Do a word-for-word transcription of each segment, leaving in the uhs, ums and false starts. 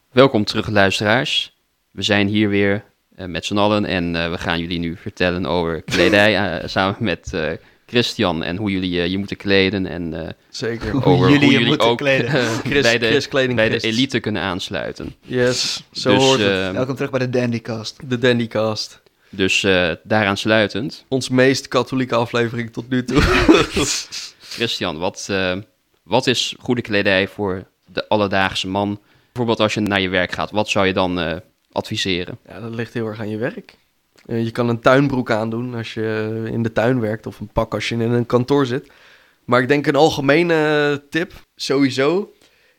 Welkom terug, luisteraars. We zijn hier weer uh, met z'n allen en uh, we gaan jullie nu vertellen over kledij uh, samen met uh, Christian en hoe jullie uh, je moeten kleden en uh, Zeker. over Hoe jullie hoe je jullie moeten ook kleden. uh, Chris, bij, de, Chris Kleding bij de Christ. elite kunnen aansluiten. Yes, zo dus, hoort het. uh, Welkom terug bij de Dandycast. De Dandycast. Dus uh, daaraan sluitend. Ons meest katholieke aflevering tot nu toe. Christian, wat, uh, wat is goede kledij voor de alledaagse man? Bijvoorbeeld als je naar je werk gaat, wat zou je dan uh, adviseren? Ja, dat ligt heel erg aan je werk. Uh, je kan een tuinbroek aandoen als je in de tuin werkt, of een pak als je in een kantoor zit. Maar ik denk een algemene tip, sowieso,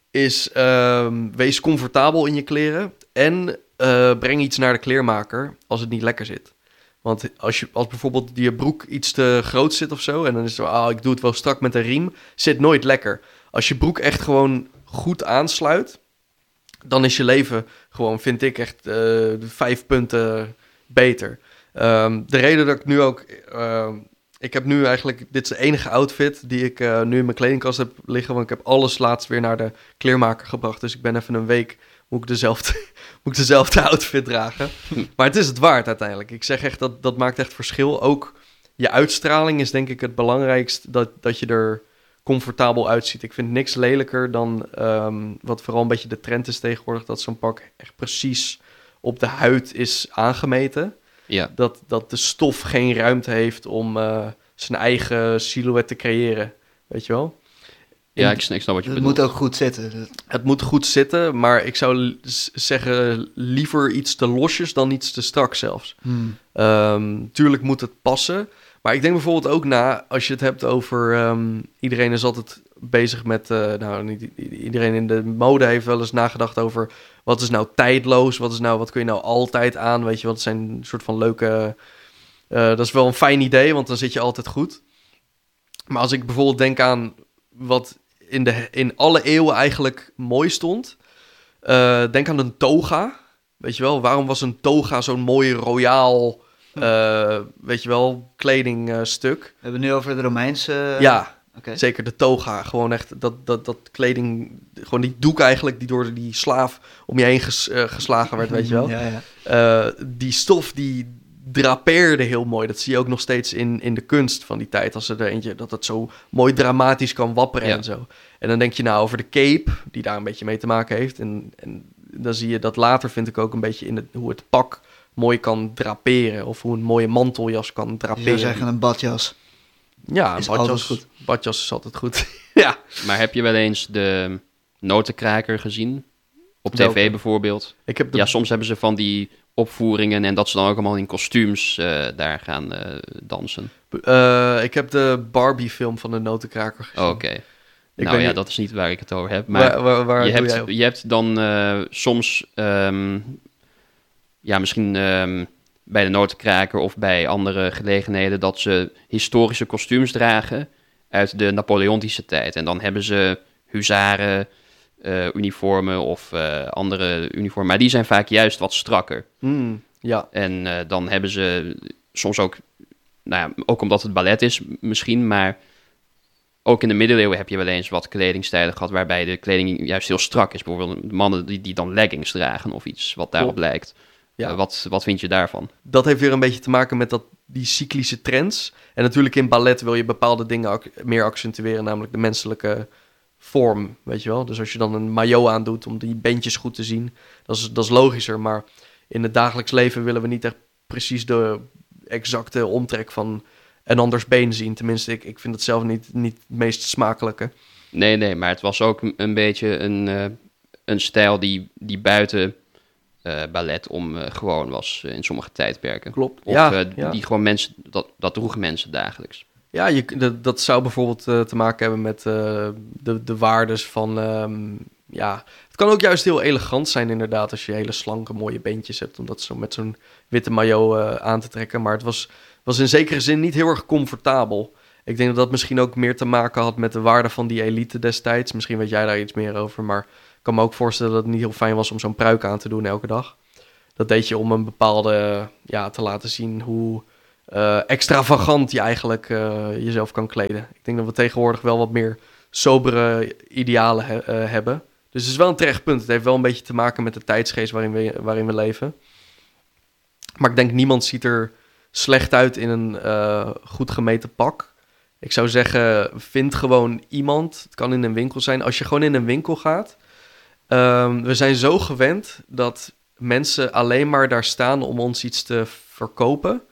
is uh, wees comfortabel in je kleren en uh, breng iets naar de kleermaker als het niet lekker zit. Want als, je, als bijvoorbeeld je broek iets te groot zit of zo, en dan is het zo, ah, ik doe het wel strak met een riem, zit nooit lekker. Als je broek echt gewoon goed aansluit, dan is je leven gewoon, vind ik, echt uh, vijf punten beter. Um, de reden dat ik nu ook... Uh, ik heb nu eigenlijk... Dit is de enige outfit die ik uh, nu in mijn kledingkast heb liggen, want ik heb alles laatst weer naar de kleermaker gebracht. Dus ik ben even een week... Moet ik dezelfde, moet ik dezelfde outfit dragen. Maar het is het waard uiteindelijk. Ik zeg echt, dat, dat maakt echt verschil. Ook je uitstraling is denk ik het belangrijkst, dat, dat je er comfortabel uitziet. Ik vind niks lelijker dan, um, wat vooral een beetje de trend is tegenwoordig, dat zo'n pak echt precies op de huid is aangemeten. Ja. Dat, dat de stof geen ruimte heeft om uh, zijn eigen silhouet te creëren. Weet je wel? Ja, ik snap, ik snap wat je Het bedoelt. moet ook goed zitten. Het moet goed zitten, maar ik zou l- zeggen liever iets te losjes dan iets te strak zelfs. Hmm. Um, tuurlijk moet het passen, maar ik denk bijvoorbeeld ook na, als je het hebt over... Um, iedereen is altijd bezig met... Uh, nou, niet iedereen in de mode heeft wel eens nagedacht over... wat is nou tijdloos, wat, is nou, wat kun je nou altijd aan, weet je, wat zijn een soort van leuke... Uh, dat is wel een fijn idee, want dan zit je altijd goed. Maar als ik bijvoorbeeld denk aan wat in, de, in alle eeuwen eigenlijk mooi stond... Uh, denk aan een toga, weet je wel. Waarom was een toga zo'n mooi royaal... Uh, weet je wel, kledingstuk. Uh, We hebben het nu over de Romeinse... Uh... Ja, okay. Zeker de toga. Gewoon echt dat, dat, dat kleding... Gewoon die doek eigenlijk die door die slaaf om je heen ges, uh, geslagen werd, weet je wel. Ja, ja. Uh, die stof die drapeerde heel mooi. Dat zie je ook nog steeds in, in de kunst van die tijd. Als er eentje, dat het zo mooi dramatisch kan wapperen ja. en zo. En dan denk je nou over de cape, die daar een beetje mee te maken heeft. En, en dan zie je dat later, vind ik ook een beetje in het, hoe het pak mooi kan draperen. Of hoe een mooie manteljas kan draperen. Je zou zeggen een badjas. Ja, is badjas, altijd goed. badjas is altijd goed. Ja. Maar heb je wel eens de notenkraker gezien? Op Welke? tv bijvoorbeeld? Ik heb de... Ja, soms hebben ze van die opvoeringen en dat ze dan ook allemaal in kostuums uh, daar gaan uh, dansen. Uh, ik heb de Barbie-film van de notenkraker gezien. Oké. Okay. Nou ja, niet... dat is niet waar ik het over heb. Maar waar, waar, waar je, hebt, jij op? je hebt dan uh, soms... Um, ja, misschien... Um, bij de notenkraker of bij andere gelegenheden... dat ze historische kostuums dragen uit de Napoleontische tijd. En dan hebben ze huzaren, uh, uniformen of uh, andere uniformen. Maar die zijn vaak juist wat strakker. Mm, ja. En uh, dan hebben ze soms ook... Nou ja, ook omdat het ballet is misschien, maar... Ook in de middeleeuwen heb je wel eens wat kledingstijlen gehad... waarbij de kleding juist heel strak is. Bijvoorbeeld mannen die, die dan leggings dragen of iets wat daarop Klopt. lijkt. Ja. Uh, wat, wat vind je daarvan? Dat heeft weer een beetje te maken met dat, die cyclische trends. En natuurlijk in ballet wil je bepaalde dingen ac- meer accentueren, namelijk de menselijke vorm, weet je wel. Dus als je dan een maillot aandoet om die beentjes goed te zien, dat is, dat is logischer. Maar in het dagelijks leven willen we niet echt precies de exacte omtrek van een anders been zien. Tenminste, ik, ik vind het zelf niet, niet het meest smakelijke. Nee, nee, maar het was ook een beetje een, uh, een stijl die, die buiten... Uh, ballet om uh, gewoon was uh, in sommige tijdperken. Klopt. Of ja, uh, ja. die gewoon mensen, dat, dat droegen mensen dagelijks. Ja, je, dat, dat zou bijvoorbeeld uh, te maken hebben met uh, de, de waardes van... Um, ja, het kan ook juist heel elegant zijn inderdaad... als je hele slanke, mooie beentjes hebt... om dat zo met zo'n witte maillot uh, aan te trekken. Maar het was, was in zekere zin niet heel erg comfortabel. Ik denk dat dat misschien ook meer te maken had... met de waarde van die elite destijds. Misschien weet jij daar iets meer over, maar... Ik kan me ook voorstellen dat het niet heel fijn was om zo'n pruik aan te doen elke dag. Dat deed je om een bepaalde, ja, te laten zien hoe uh, extravagant je eigenlijk uh, jezelf kan kleden. Ik denk dat we tegenwoordig wel wat meer sobere idealen he- uh, hebben. Dus het is wel een terecht punt. Het heeft wel een beetje te maken met de tijdsgeest waarin we, waarin we leven. Maar ik denk, niemand ziet er slecht uit in een uh, goed gemeten pak. Ik zou zeggen, vind gewoon iemand. Het kan in een winkel zijn. Als je gewoon in een winkel gaat. Um, we zijn zo gewend dat mensen alleen maar daar staan om ons iets te verkopen.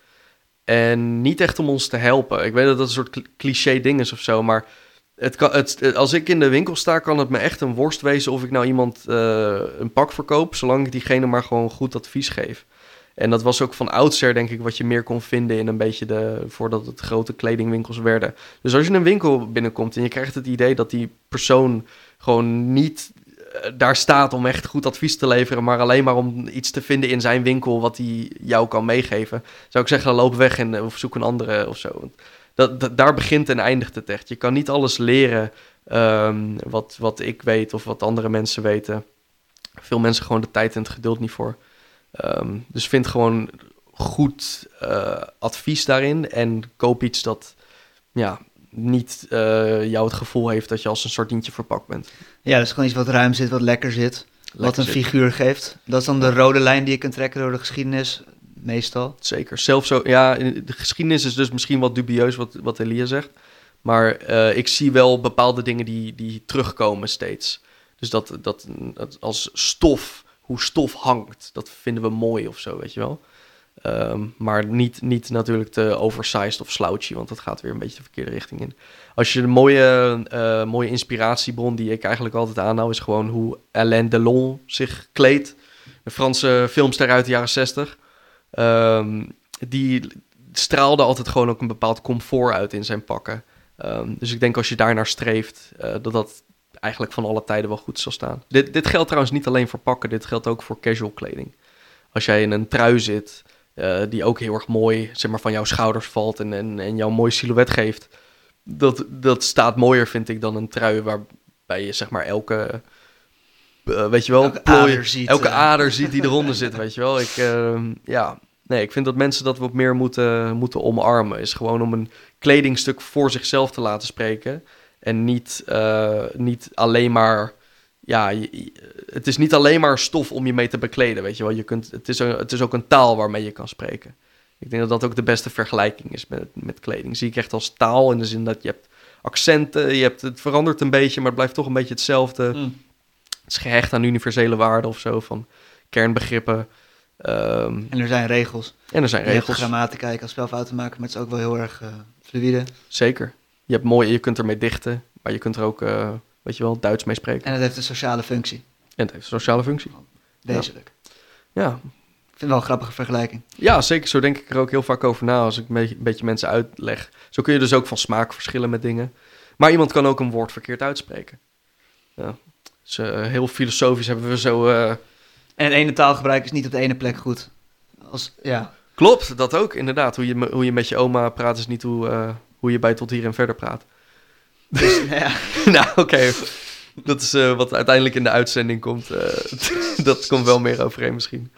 En niet echt om ons te helpen. Ik weet dat dat een soort cliché ding is of zo, maar het kan, het, als ik in de winkel sta, kan het me echt een worst wezen of ik nou iemand uh, een pak verkoop, zolang ik diegene maar gewoon goed advies geef. En dat was ook van oudsher, denk ik, wat je meer kon vinden in een beetje de, voordat het grote kledingwinkels werden. Dus als je in een winkel binnenkomt en je krijgt het idee dat die persoon gewoon niet uh, daar staat om echt goed advies te leveren, maar alleen maar om iets te vinden in zijn winkel wat hij jou kan meegeven, zou ik zeggen, loop weg en of zoek een andere of zo. Want dat, dat, daar begint en eindigt het echt. Je kan niet alles leren um, wat, wat ik weet of wat andere mensen weten. Veel mensen gewoon de tijd en het geduld niet voor. Um, dus vind gewoon goed uh, advies daarin en koop iets dat ja, niet uh, jou het gevoel heeft dat je als een sardientje verpakt bent. Ja, dus gewoon iets wat ruim zit, wat lekker zit, Lekker wat een zit. figuur geeft. Dat is dan de rode lijn die je kunt trekken door de geschiedenis, meestal. Zeker. Zelf zo, ja, de geschiedenis is dus misschien wat dubieus wat, wat Elia zegt. Maar uh, ik zie wel bepaalde dingen die, die terugkomen steeds. Dus dat, dat, dat als stof, hoe stof hangt, dat vinden we mooi of zo, weet je wel. Um, maar niet, niet natuurlijk te oversized of slouchy, want dat gaat weer een beetje de verkeerde richting in. Als je een mooie, uh, mooie inspiratiebron die ik eigenlijk altijd aanhoud, is gewoon hoe Alain Delon zich kleedt. Een Franse filmster uit de jaren zestig. Um, die straalde altijd gewoon ook een bepaald comfort uit in zijn pakken. Um, dus ik denk als je daar naar streeft, uh, dat dat eigenlijk van alle tijden wel goed zal staan. Dit, dit geldt trouwens niet alleen voor pakken, dit geldt ook voor casual kleding. Als jij in een trui zit, uh, die ook heel erg mooi zeg maar, van jouw schouders valt en, en, en jou een mooi silhouet geeft, dat, dat staat mooier, vind ik, dan een trui waarbij je zeg maar elke, uh, weet je wel, Elke plooi, ader ziet, elke uh. ader ziet die eronder zit, weet je wel. Ik, uh, ja, nee, ik vind dat mensen dat wat meer moeten, moeten omarmen. Is gewoon om een kledingstuk voor zichzelf te laten spreken. En niet, uh, niet alleen maar, ja, je, het is niet alleen maar stof om je mee te bekleden, weet je wel. Je kunt, het, is een, het is ook een taal waarmee je kan spreken. Ik denk dat dat ook de beste vergelijking is met, met kleding. Zie ik echt als taal in de zin dat je hebt accenten, je hebt, het verandert een beetje, maar het blijft toch een beetje hetzelfde. Mm. Het is gehecht aan universele waarden of zo, van kernbegrippen. Um, En er zijn regels. en er zijn Je hebt regels. grammatica, je kan spelfouten maken, maar het is ook wel heel erg uh, fluïde. Zeker. Je hebt mooi, je kunt ermee dichten, maar je kunt er ook, uh, weet je wel, Duits mee spreken. En het heeft een sociale functie. En het heeft een sociale functie. Wezenlijk. Ja. Ik vind het wel een grappige vergelijking. Ja, zeker. Zo denk ik er ook heel vaak over na als ik een beetje, een beetje mensen uitleg. Zo kun je dus ook van smaak verschillen met dingen. Maar iemand kan ook een woord verkeerd uitspreken. Ja. Dus uh, heel filosofisch hebben we zo... Uh... En het ene taalgebruik is niet op de ene plek goed. Als, ja. Klopt, dat ook inderdaad. Hoe je, hoe je met je oma praat is niet hoe, uh, hoe je bij tot hier en verder praat. Dus, ja. Nou, oké. Okay. Dat is uh, wat uiteindelijk in de uitzending komt. Uh, dat komt wel meer overeen misschien.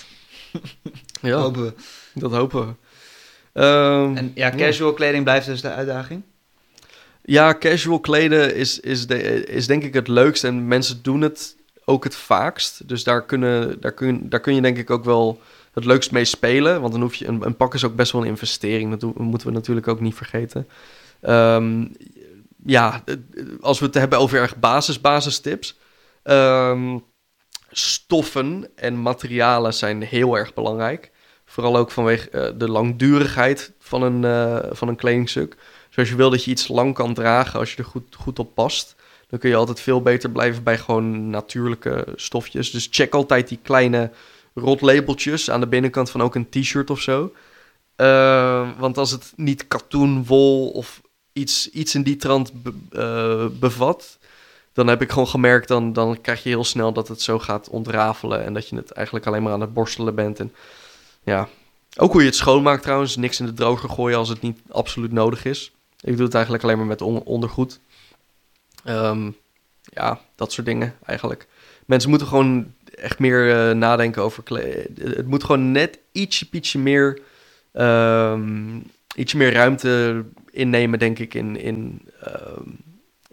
Ja, Hopen we. dat hopen we. Um, En ja, casual kleding blijft dus de uitdaging? Ja, casual kleden is, is, de, is denk ik het leukst. En mensen doen het ook het vaakst. Dus daar, kunnen, daar, kun, daar kun je denk ik ook wel het leukst mee spelen. Want dan hoef je, een, een pak is ook best wel een investering. Dat doen, moeten we natuurlijk ook niet vergeten. Um, ja, als we het hebben over erg basis, basistips. Um, stoffen en materialen zijn heel erg belangrijk. Vooral ook vanwege uh, de langdurigheid van een, uh, van een kledingstuk. Dus als je wil dat je iets lang kan dragen, als je er goed, goed op past, dan kun je altijd veel beter blijven bij gewoon natuurlijke stofjes. Dus check altijd die kleine rotlabeltjes aan de binnenkant van ook een t-shirt of zo. Uh, want als het niet katoen, wol of iets, iets in die trant be, uh, bevat, dan heb ik gewoon gemerkt, dan, dan krijg je heel snel dat het zo gaat ontrafelen en dat je het eigenlijk alleen maar aan het borstelen bent. En ja, ook hoe je het schoonmaakt trouwens, niks in de droger gooien als het niet absoluut nodig is. Ik doe het eigenlijk alleen maar met on- ondergoed. Um, ja, dat soort dingen eigenlijk. Mensen moeten gewoon echt meer uh, nadenken over kleding. Het moet gewoon net ietsje, ietsje meer, um, ietsje meer ruimte innemen, denk ik, in, in, um,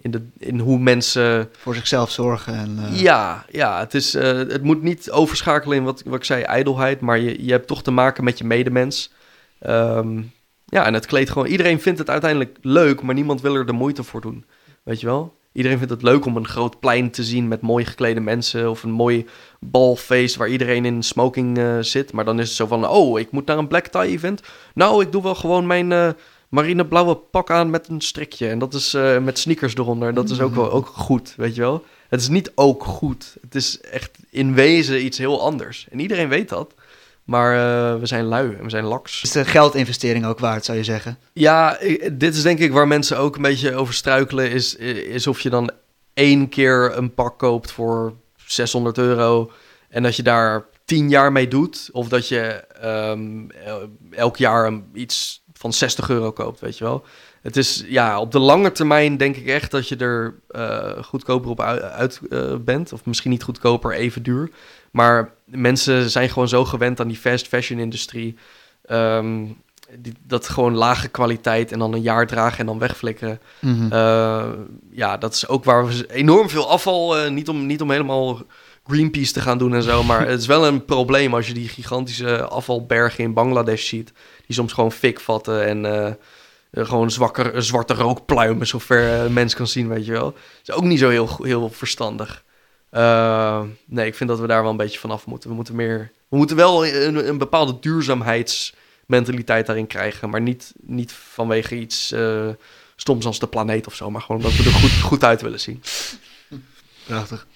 in, de, in hoe mensen... Voor zichzelf zorgen. En, uh... Ja, ja het, is, uh, het moet niet overschakelen in wat, wat ik zei, ijdelheid. Maar je, je hebt toch te maken met je medemens. Um, ja, en het kleedt gewoon... Iedereen vindt het uiteindelijk leuk, maar niemand wil er de moeite voor doen. Weet je wel? Iedereen vindt het leuk om een groot plein te zien met mooi geklede mensen. Of een mooi balfeest waar iedereen in smoking uh, zit. Maar dan is het zo van, oh, ik moet naar een black tie event. Nou, ik doe wel gewoon mijn uh, marineblauwe pak aan met een strikje. En dat is uh, met sneakers eronder. Dat is ook wel ook goed, weet je wel. Het is niet ook goed. Het is echt in wezen iets heel anders. En iedereen weet dat. Maar uh, we zijn lui en we zijn laks. Is de geldinvestering ook waard, zou je zeggen? Ja, dit is denk ik waar mensen ook een beetje over struikelen. Is, is of je dan één keer een pak koopt voor zeshonderd euro... en dat je daar tien jaar mee doet. Of dat je um, elk jaar een, iets van zestig euro koopt, weet je wel. Het is, ja, op de lange termijn denk ik echt dat je er uh, goedkoper op uit, uit uh, bent. Of misschien niet goedkoper, even duur. Maar mensen zijn gewoon zo gewend aan die fast fashion industrie. Um, die, dat gewoon lage kwaliteit en dan een jaar dragen en dan wegflikkeren. Mm-hmm. Uh, ja, dat is ook waar we enorm veel afval... Uh, niet, om, niet om helemaal Greenpeace te gaan doen en zo... maar het is wel een probleem als je die gigantische afvalbergen in Bangladesh ziet... die soms gewoon fik vatten en... Uh, gewoon zwakker, zwarte rookpluimen, zover een mens kan zien, weet je wel. Dat is ook niet zo heel, heel verstandig. Uh, nee, ik vind dat we daar wel een beetje vanaf moeten. We moeten meer... We moeten wel een, een bepaalde duurzaamheidsmentaliteit daarin krijgen, maar niet, niet vanwege iets uh, stoms als de planeet of zo, maar gewoon omdat we er goed, goed uit willen zien. Prachtig.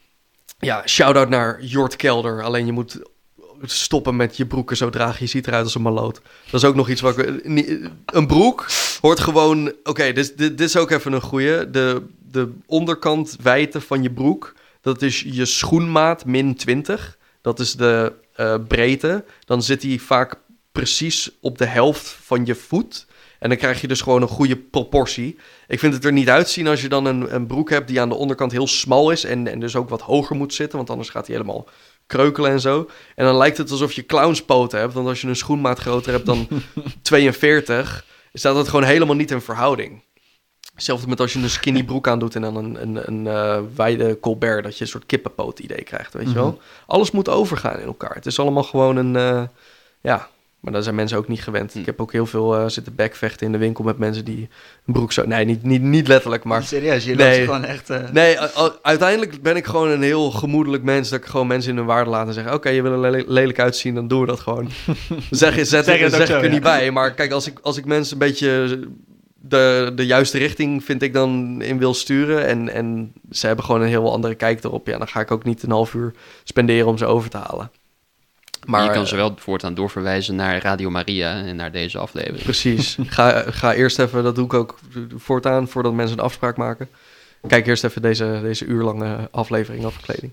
Ja, shout-out naar Jort Kelder. Alleen je moet stoppen met je broeken zo dragen. Je ziet eruit als een maloot. Dat is ook nog iets wat ik... Een broek hoort gewoon... Oké, okay, dit, dit, dit is ook even een goeie. De, de onderkant wijdte van je broek... Dat is je schoenmaat min twintig. Dat is de uh, breedte. Dan zit die vaak precies op de helft van je voet. En dan krijg je dus gewoon een goede proportie. Ik vind het er niet uitzien als je dan een, een broek hebt... die aan de onderkant heel smal is... En, en dus ook wat hoger moet zitten... want anders gaat hij helemaal kreukelen en zo. En dan lijkt het alsof je clownspoten hebt... want als je een schoenmaat groter hebt dan tweeënveertig... staat dat gewoon helemaal niet in verhouding. Hetzelfde met als je een skinny broek aandoet... en dan een, een, een uh, wijde colbert... dat je een soort kippenpoot idee krijgt, weet je wel. Mm-hmm. Alles moet overgaan in elkaar. Het is allemaal gewoon een... Uh, ja, maar daar zijn mensen ook niet gewend. Hm. Ik heb ook heel veel uh, zitten backvechten in de winkel... met mensen die een broek zo... Nee, niet, niet, niet letterlijk, maar... Serieus, je nee, loopt gewoon echt... Uh... Nee, u- uiteindelijk ben ik gewoon een heel gemoedelijk mens... dat ik gewoon mensen in hun waarde laat en zeggen... oké, okay, je wil er le- lelijk uitzien, dan doen we dat gewoon. zeg je, zet, zeg, zeg, zeg zo, ik er ja. niet bij. Maar kijk, als ik, als ik mensen een beetje... De, de juiste richting vind ik dan in wil sturen... En, en ze hebben gewoon een heel andere kijk erop... ja, dan ga ik ook niet een half uur spenderen om ze over te halen. Maar je kan ze wel voortaan doorverwijzen naar Radio Maria en naar deze aflevering. Precies. Ga, ga eerst even, dat doe ik ook voortaan, voordat mensen een afspraak maken. Kijk eerst even deze, deze uurlange aflevering over kleding.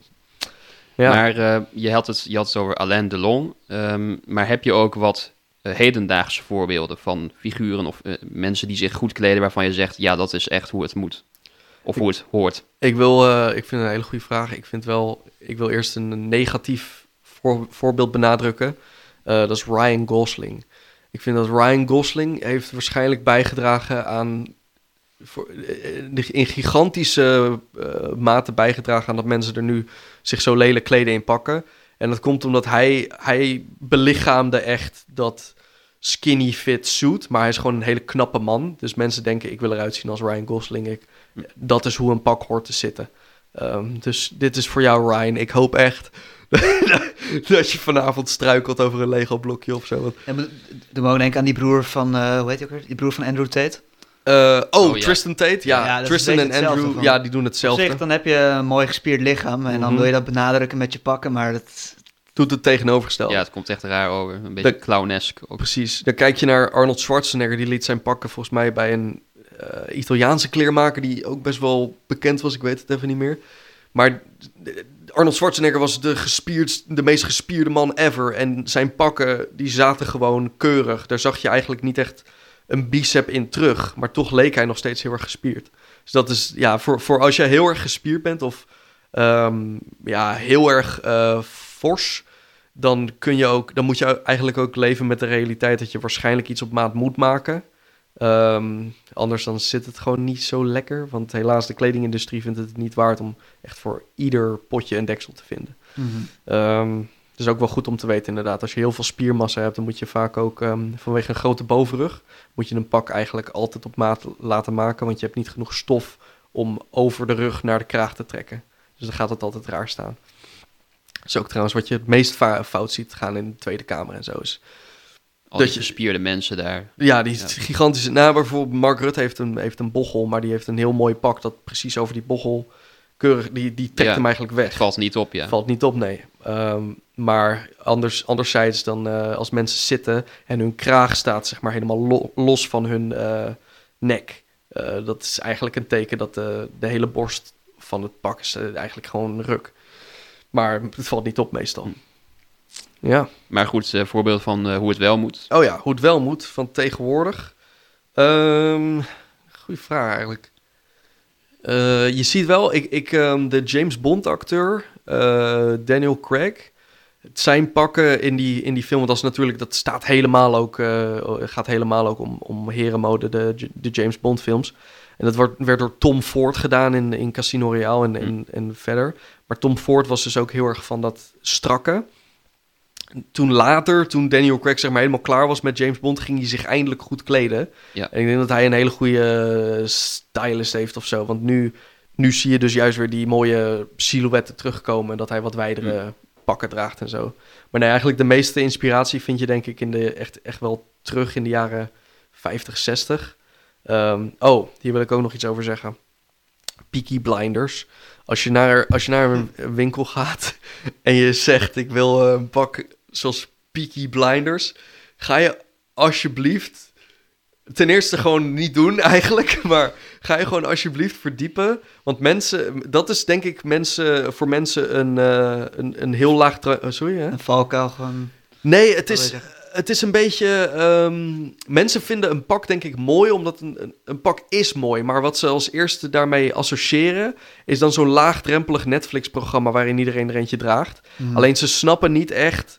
Ja. Maar uh, je, had het, je had het over Alain Delon. Um, maar heb je ook wat uh, hedendaagse voorbeelden van figuren of uh, mensen die zich goed kleden... waarvan je zegt, ja, dat is echt hoe het moet. Of hoe het hoort. Ik, wil, uh, ik vind het een hele goede vraag. Ik vind wel, ik wil eerst een negatief... Voor, voorbeeld benadrukken. Uh, dat is Ryan Gosling. Ik vind dat Ryan Gosling heeft waarschijnlijk bijgedragen aan... Voor, in gigantische uh, mate bijgedragen aan dat mensen er nu zich zo lelijk kleden in pakken. En dat komt omdat hij, hij belichaamde echt dat skinny fit suit. Maar hij is gewoon een hele knappe man. Dus mensen denken, ik wil eruit zien als Ryan Gosling. Ik, dat is hoe een pak hoort te zitten. Um, dus dit is voor jou, Ryan. Ik hoop echt... dat je vanavond struikelt over een Lego-blokje of zo. Ja, maar, dan moet ik denken aan die broer van, uh, hoe heet hij ook weer? Die broer van Andrew Tate. Uh, oh, oh ja. Tristan Tate? Ja, ja Tristan en Andrew, van. ja, die doen hetzelfde. Op zich, dan heb je een mooi gespierd lichaam en mm-hmm. dan wil je dat benadrukken met je pakken, maar dat... Doet het tegenovergestelde. Ja, het komt echt raar over. Een beetje de, clownesk. Ook. Precies. Dan kijk je naar Arnold Schwarzenegger, die liet zijn pakken volgens mij bij een uh, Italiaanse kleermaker die ook best wel bekend was, ik weet het even niet meer. Maar Arnold Schwarzenegger was de, gespierd, de meest gespierde man ever. En zijn pakken, die zaten gewoon keurig. Daar zag je eigenlijk niet echt een bicep in terug. Maar toch leek hij nog steeds heel erg gespierd. Dus dat is, ja, voor, voor als je heel erg gespierd bent... of um, ja, heel erg uh, fors... Dan, kun je ook, dan moet je eigenlijk ook leven met de realiteit... dat je waarschijnlijk iets op maat moet maken. Um, anders dan zit het gewoon niet zo lekker. Want helaas, de kledingindustrie vindt het niet waard om echt voor ieder potje een deksel te vinden. Mm-hmm. Um, het is ook wel goed om te weten inderdaad. Als je heel veel spiermassa hebt, dan moet je vaak ook um, vanwege een grote bovenrug... moet je een pak eigenlijk altijd op maat laten maken. Want je hebt niet genoeg stof om over de rug naar de kraag te trekken. Dus dan gaat het altijd raar staan. Dat is ook trouwens wat je het meest va- fout ziet gaan in de Tweede Kamer en zo. Is Al die dat je- gespierde mensen daar. Ja, die Ja. gigantische... Nou, bijvoorbeeld Mark Rutte heeft een, heeft een bochel, maar die heeft een heel mooi pak dat precies over die bochel keurig... Die, die trekt Ja. hem eigenlijk weg. Het valt niet op, ja. Valt niet op, nee. Um, maar anders, anderzijds dan uh, als mensen zitten en hun kraag staat zeg maar helemaal lo- los van hun uh, nek. Uh, dat is eigenlijk een teken dat de, de hele borst van het pak is uh, eigenlijk gewoon ruk. Maar het valt niet op meestal. Hm. Ja. Maar goed, uh, voorbeeld van uh, hoe het wel moet. Oh ja, hoe het wel moet van tegenwoordig. Um, goeie vraag eigenlijk. Uh, je ziet wel, ik, ik, um, de James Bond acteur, uh, Daniel Craig, zijn pakken in die, in die film, want dat is natuurlijk, dat staat helemaal ook, uh, gaat helemaal ook om, om herenmode, de, de James Bond films. En dat wordt, werd door Tom Ford gedaan in, in Casino Royale en, en, en verder. Maar Tom Ford was dus ook heel erg van dat strakke. Toen later, toen Daniel Craig zeg maar helemaal klaar was met James Bond, ging hij zich eindelijk goed kleden. Ja. En ik denk dat hij een hele goede stylist heeft of zo. Want nu, nu zie je dus juist weer die mooie silhouetten terugkomen. Dat hij wat wijdere mm. pakken draagt en zo. Maar nee, eigenlijk de meeste inspiratie vind je denk ik in de, echt, echt wel terug in de jaren vijftig, zestig. Um, oh, hier wil ik ook nog iets over zeggen. Peaky Blinders. Als je naar, als je naar een winkel gaat en je zegt ik wil een pak zoals Peaky Blinders, ga je alsjeblieft ten eerste gewoon niet doen eigenlijk, maar ga je gewoon alsjeblieft verdiepen. Want mensen, dat is denk ik mensen, voor mensen een, uh, een, een heel laag... Tra- sorry, hè? Een valkuil gewoon... Nee, het is... Het is een beetje... Um, mensen vinden een pak denk ik mooi, omdat een, een, een pak is mooi. Maar wat ze als eerste daarmee associëren, is dan zo'n laagdrempelig Netflix-programma waarin iedereen er eentje draagt. Mm. Alleen ze snappen niet echt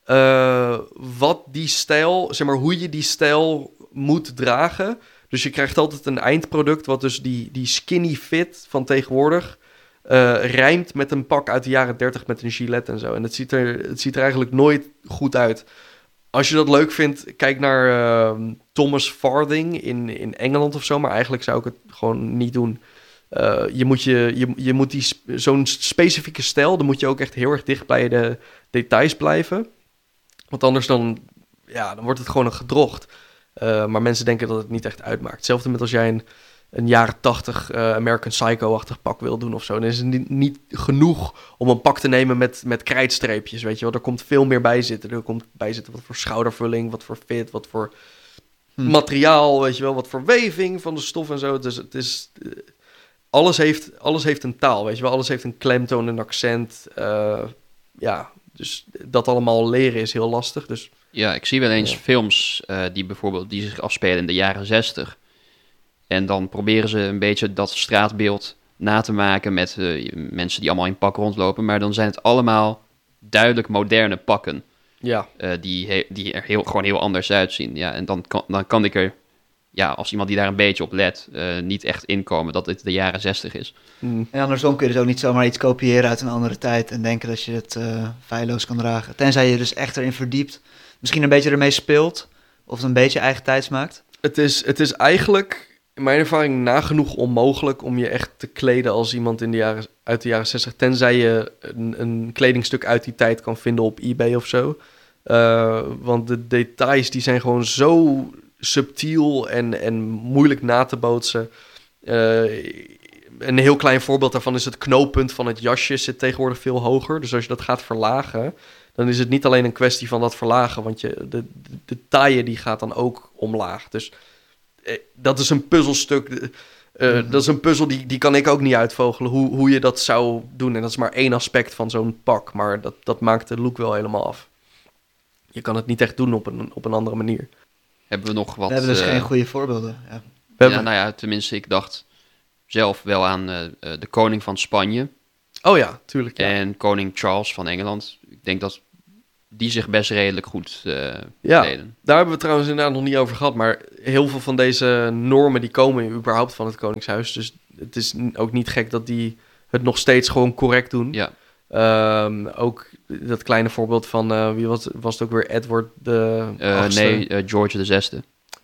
uh, wat die stijl, zeg maar hoe je die stijl moet dragen. Dus je krijgt altijd een eindproduct wat dus die, die skinny fit van tegenwoordig uh, rijmt met een pak uit de jaren dertig met een gilet en zo. En het ziet er, het ziet er eigenlijk nooit goed uit. Als je dat leuk vindt, kijk naar uh, Thomas Farthing in, in Engeland of zo. Maar eigenlijk zou ik het gewoon niet doen. Uh, je moet, je, je, je moet die, zo'n specifieke stijl, dan moet je ook echt heel erg dicht bij de details blijven. Want anders dan, ja, dan wordt het gewoon een gedrocht. Uh, maar mensen denken dat het niet echt uitmaakt. Hetzelfde met als jij een, een jaren tachtig uh, American Psycho-achtig pak wil doen of zo. Dan is het niet, niet genoeg om een pak te nemen met, met krijtstreepjes, weet je wel. Er komt veel meer bij zitten. Er komt bij zitten wat voor schoudervulling, wat voor fit, wat voor hm. materiaal, weet je wel. Wat voor weving van de stof en zo. Dus het is... Uh, alles, heeft, alles heeft een taal, weet je wel. Alles heeft een klemtoon, een accent. Uh, ja, dus dat allemaal leren is heel lastig. Dus... Ja, ik zie wel eens ja. films uh, die bijvoorbeeld die zich afspelen in de jaren zestig. En dan proberen ze een beetje dat straatbeeld na te maken met uh, mensen die allemaal in pak rondlopen. Maar dan zijn het allemaal duidelijk moderne pakken. Ja. Uh, die, he- die er heel, gewoon heel anders uitzien. Ja, en dan kan, dan kan ik er, ja, als iemand die daar een beetje op let, uh, niet echt inkomen dat het de jaren zestig is. Mm. En andersom kun je dus ook niet zomaar iets kopiëren uit een andere tijd en denken dat je het uh, feilloos kan dragen. Tenzij je dus echt erin verdiept, misschien een beetje ermee speelt of het een beetje eigen tijds maakt. Het is, het is eigenlijk... in mijn ervaring nagenoeg onmogelijk om je echt te kleden als iemand in de jaren, uit de jaren zestig. Tenzij je een, een kledingstuk uit die tijd kan vinden op eBay of zo. Uh, want de details die zijn gewoon zo subtiel en, en moeilijk na te bootsen. Uh, een heel klein voorbeeld daarvan is het knooppunt van het jasje zit tegenwoordig veel hoger. Dus als je dat gaat verlagen, dan is het niet alleen een kwestie van dat verlagen. Want je, de, de, de taille die gaat dan ook omlaag. Dus... dat is een puzzelstuk. Uh, mm-hmm. Dat is een puzzel die, die kan ik ook niet uitvogelen. Hoe, hoe je dat zou doen. En dat is maar één aspect van zo'n pak. Maar dat, dat maakt de look wel helemaal af. Je kan het niet echt doen op een, op een andere manier. Hebben we nog wat... We hebben dus uh, geen goede voorbeelden. Ja. We ja, nou ja, tenminste, ik dacht zelf wel aan uh, de koning van Spanje. Oh ja, tuurlijk. Ja. En koning Charles van Engeland. Ik denk dat die zich best redelijk goed uh, Ja, deden. Daar hebben we het trouwens inderdaad nog niet over gehad. Maar heel veel van deze normen die komen überhaupt van het Koningshuis. Dus het is ook niet gek dat die het nog steeds gewoon correct doen. Ja. Um, ook dat kleine voorbeeld van, uh, wie was, was het ook weer, Edward de uh, Nee, uh, George de Zesde.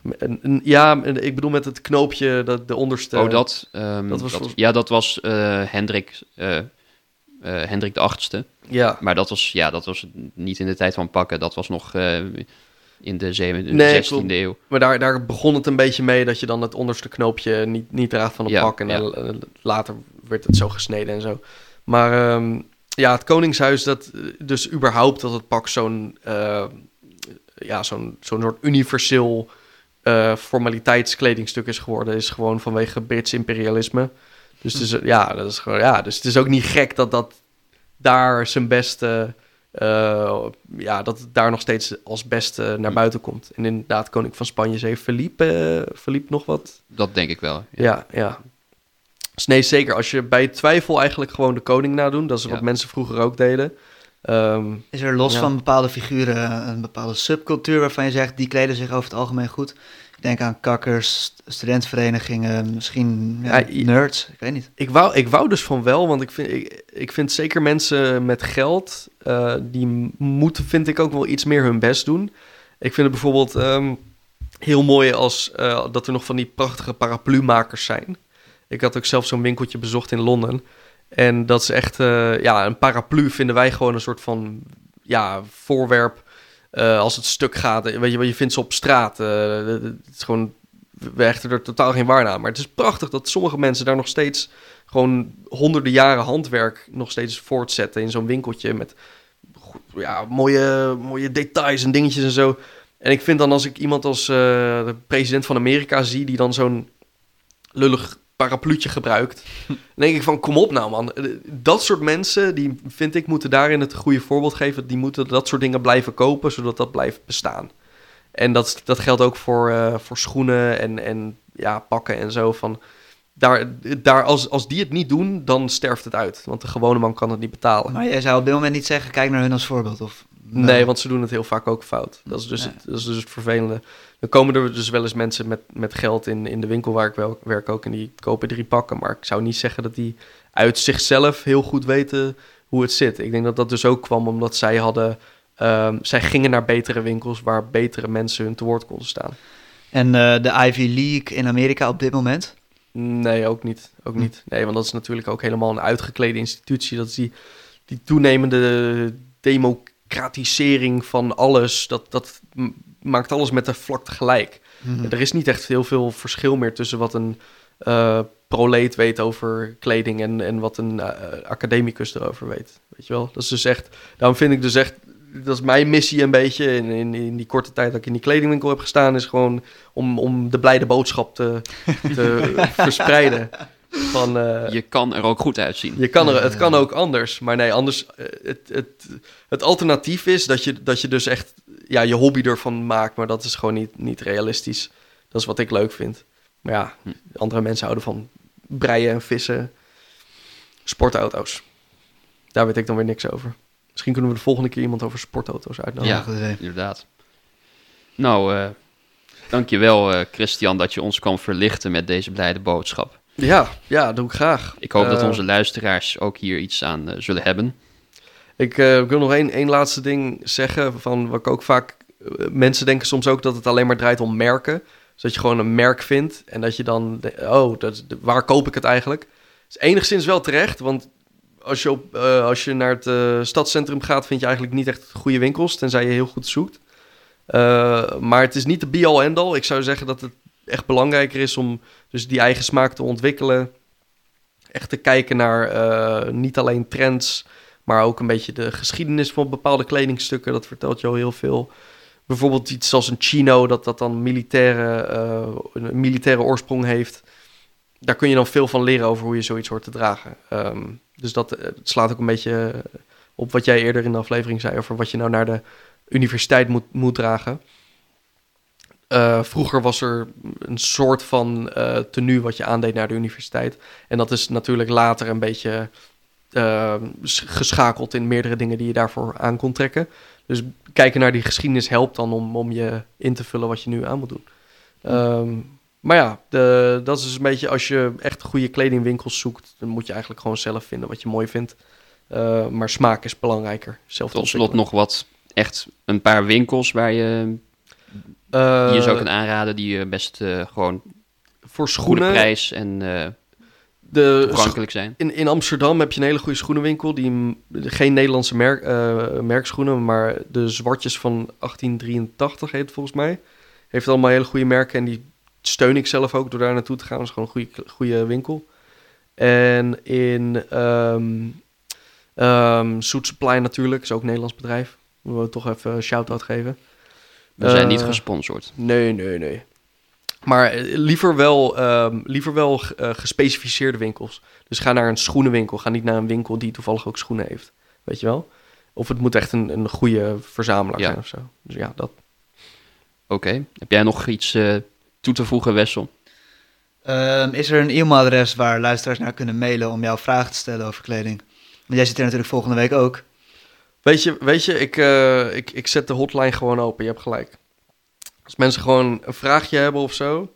Ja, ik bedoel met het knoopje, dat de onderste... Oh, dat? Um, dat was dat, voor... Ja, dat was uh, Hendrik, uh, uh, Hendrik de Achtste. Ja. Maar dat was, ja, dat was niet in de tijd van Pakken. Dat was nog uh, in de zeventiende, nee, zestiende eeuw. Maar daar, daar begon het een beetje mee dat je dan het onderste knoopje niet, niet draagt van het ja, pak. En ja. dan, later werd het zo gesneden en zo. Maar um, ja, het Koningshuis, dat dus überhaupt dat het pak zo'n, uh, ja, zo'n, zo'n soort universeel uh, formaliteitskledingstuk is geworden, is gewoon vanwege Brits imperialisme. Dus het is, ja, dat is gewoon, ja, dus het is ook niet gek dat dat daar zijn beste, uh, ja, dat het daar nog steeds als beste naar buiten komt. En inderdaad, koning van Spanje zei Philippe, uh, Philippe nog wat? Dat denk ik wel. Ja, ja. ja. Dus nee, zeker. Als je bij twijfel eigenlijk gewoon de koning nadoen, dat is wat ja. mensen vroeger ook deden. Um, is er los ja. van bepaalde figuren een bepaalde subcultuur waarvan je zegt, die kleden zich over het algemeen goed? Ik denk aan kakkers, studentenverenigingen, misschien ja, ja, nerds, ik weet niet. Ik wou, ik wou dus van wel, want ik vind, ik, ik vind zeker mensen met geld, uh, die moeten, vind ik, ook wel iets meer hun best doen. Ik vind het bijvoorbeeld um, heel mooi als uh, dat er nog van die prachtige paraplumakers zijn. Ik had ook zelf zo'n winkeltje bezocht in Londen. En dat is echt, uh, ja, een paraplu vinden wij gewoon een soort van, ja, voorwerp. Uh, als het stuk gaat, weet je, je vindt ze op straat. Uh, het is gewoon, we hechten er totaal geen waarde aan. Maar het is prachtig dat sommige mensen daar nog steeds gewoon honderden jaren handwerk nog steeds voortzetten in zo'n winkeltje met ja, mooie, mooie details en dingetjes en zo. En ik vind dan als ik iemand als uh, de president van Amerika zie die dan zo'n lullig parapluutje gebruikt, dan denk ik van, kom op nou man. Dat soort mensen, die vind ik, moeten daarin het goede voorbeeld geven. Die moeten dat soort dingen blijven kopen, zodat dat blijft bestaan. En dat, dat geldt ook voor, uh, voor schoenen en, en ja, pakken en zo. Van, daar, daar, als, als die het niet doen, dan sterft het uit. Want de gewone man kan het niet betalen. Maar jij zou op dit moment niet zeggen, kijk naar hun als voorbeeld? Of... Nee, want ze doen het heel vaak ook fout. Dat is dus, nee. het, dat is dus het vervelende. Dan komen er dus wel eens mensen met, met geld in, in de winkel waar ik wel, werk ook. En die kopen drie pakken. Maar ik zou niet zeggen dat die uit zichzelf heel goed weten hoe het zit. Ik denk dat dat dus ook kwam omdat zij hadden... Um, zij gingen naar betere winkels waar betere mensen hun te woord konden staan. En uh, de Ivy League in Amerika op dit moment? Nee, ook niet. Ook hm. niet. Nee, want dat is natuurlijk ook helemaal een uitgeklede institutie. Dat is die, die toenemende democratisering van alles. Dat, dat maakt alles met de vlakte gelijk. Hm. Er is niet echt heel veel verschil meer tussen wat een uh, proleet weet over kleding en, en wat een uh, academicus erover weet. Weet je wel? Dat is dus echt... Daarom vind ik dus echt... Dat is mijn missie een beetje in, in, in die korte tijd dat ik in die kledingwinkel heb gestaan, is gewoon om, om de blijde boodschap te, te verspreiden. Van, uh, je kan er ook goed uitzien. Je kan er, het kan ook anders, maar nee, anders. Uh, het, het, het alternatief is dat je, dat je dus echt ja, je hobby ervan maakt, maar dat is gewoon niet, niet realistisch. Dat is wat ik leuk vind. Maar ja, hm. andere mensen houden van breien en vissen, sportauto's. Daar weet ik dan weer niks over. Misschien kunnen we de volgende keer iemand over sportauto's uitnodigen. Ja, inderdaad. Nou, uh, dankjewel uh, Christian dat je ons kan verlichten met deze blijde boodschap. Ja, ja, dat doe ik graag. Ik hoop uh, dat uh, onze luisteraars ook hier iets aan uh, zullen hebben. Ik, uh, ik wil nog één, één laatste ding zeggen, van wat ik ook vaak... Uh, mensen denken soms ook dat het alleen maar draait om merken. Dus dat je gewoon een merk vindt en dat je dan... Oh, dat, waar koop ik het eigenlijk? Dat is enigszins wel terecht, want... Als je, op, uh, als je naar het uh, stadscentrum gaat, vind je eigenlijk niet echt goede winkels, tenzij je heel goed zoekt. Uh, maar het is niet de be-all end-all. Ik zou zeggen dat het echt belangrijker is om dus die eigen smaak te ontwikkelen. Echt te kijken naar uh, niet alleen trends, maar ook een beetje de geschiedenis van bepaalde kledingstukken. Dat vertelt je al heel veel. Bijvoorbeeld iets als een chino, dat dat dan militaire, uh, een militaire oorsprong heeft. Daar kun je dan veel van leren over hoe je zoiets hoort te dragen. Um, dus dat uh, het slaat ook een beetje op wat jij eerder in de aflevering zei... over wat je nou naar de universiteit moet, moet dragen. Uh, vroeger was er een soort van uh, tenue wat je aandeed naar de universiteit. En dat is natuurlijk later een beetje uh, geschakeld in meerdere dingen die je daarvoor aan kon trekken. Dus kijken naar die geschiedenis helpt dan om, om je in te vullen wat je nu aan moet doen. Um, maar ja, de, dat is dus een beetje als je echt goede kledingwinkels zoekt, dan moet je eigenlijk gewoon zelf vinden wat je mooi vindt. Uh, maar smaak is belangrijker. Zelf Tot slot nog wat, echt een paar winkels waar je, uh, die je zou kunnen aanraden, die je best uh, gewoon voor schoenen, goede prijs en uh, de toegankelijk zijn. In, in Amsterdam heb je een hele goede schoenenwinkel, die geen Nederlandse merk, uh, merkschoenen, maar de Zwartjes van achttien drieëntachtig heet het volgens mij. Heeft allemaal hele goede merken en die steun ik zelf ook door daar naartoe te gaan. Dat is gewoon een goede, goede winkel. En in um, um, Soet Supply natuurlijk, is ook een Nederlands bedrijf. Moeten we toch even een shout-out geven. We zijn uh, niet gesponsord. Nee, nee, nee. Maar uh, liever wel, um, liever wel uh, gespecificeerde winkels. Dus ga naar een schoenenwinkel. Ga niet naar een winkel die toevallig ook schoenen heeft. Weet je wel? Of het moet echt een, een goede verzamelaar ja. zijn of zo. Dus ja, dat... Oké. Okay. Heb jij nog iets uh, toe te voegen, Wessel? Um, is er een e-mailadres waar luisteraars naar kunnen mailen om jouw vragen te stellen over kleding? Want jij zit er natuurlijk volgende week ook. Weet je, weet je ik, uh, ik, ik zet de hotline gewoon open. Je hebt gelijk. Als mensen gewoon een vraagje hebben of zo.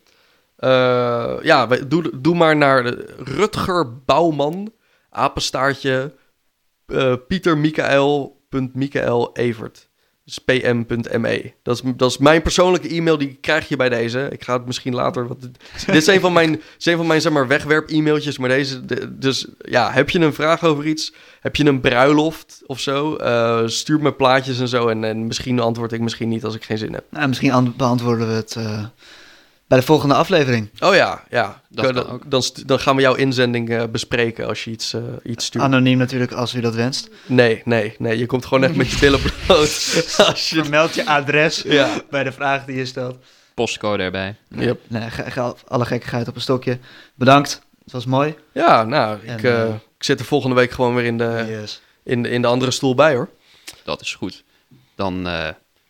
Uh, ja, doe, doe maar naar de Rutger Bouwman, apenstaartje, uh, Pieter Michael punt Michael Evert. Dus p m punt m e. Dat is, dat is mijn persoonlijke e-mail, die krijg je bij deze. Ik ga het misschien later... Wat, dit is een van mijn, is een van mijn zeg maar, wegwerp-e-mailtjes, maar deze... De, dus ja, heb je een vraag over iets? Heb je een bruiloft of zo? Uh, stuur me plaatjes en zo en, en misschien antwoord ik, misschien niet als ik geen zin heb. Nou, misschien an- beantwoorden we het uh, bij de volgende aflevering. Oh ja, ja. Dat dan, kan ook. Dan, dan gaan we jouw inzending uh, bespreken als je iets, uh, iets stuurt. Anoniem natuurlijk, als u dat wenst. Nee, nee, nee. Je komt gewoon echt met je billen bloot. Als je... Vermeld je adres ja. bij de vraag die je stelt. Postcode erbij. Yep. Nee, ga, ga alle gekkigheid op een stokje. Bedankt, het was mooi. Ja, nou, ik, En, uh, uh, ik zit er volgende week gewoon weer in de, Yes. in, in de andere stoel bij, hoor. Dat is goed. Dan uh,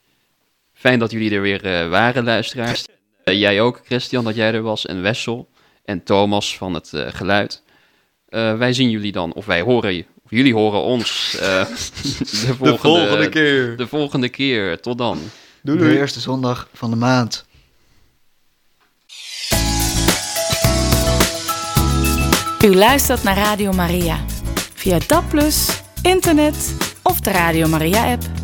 fijn dat jullie er weer uh, waren, luisteraars. Uh, jij ook, Christian, dat jij er was. En Wessel. En Thomas van het uh, geluid. Uh, wij zien jullie dan, of wij horen, of jullie horen ons uh, de, volgende, de volgende keer. De volgende keer. Tot dan. Doei, doei. De eerste zondag van de maand. U luistert naar Radio Maria. Via D A B plus, internet of de Radio Maria app.